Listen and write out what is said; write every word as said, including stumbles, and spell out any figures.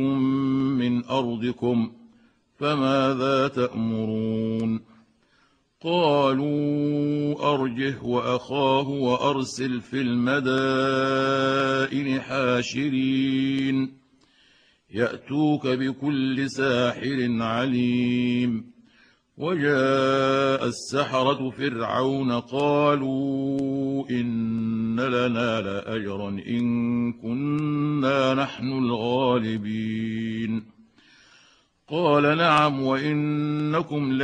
من أرضكم فماذا تأمرون قالوا أرجه وأخاه وأرسل في المدائن حاشرين يأتوك بكل ساحر عليم وجاء السحرة فرعون قالوا إن لنا لأجرا إن كنا نحن الغالبين قال نعم وإنكم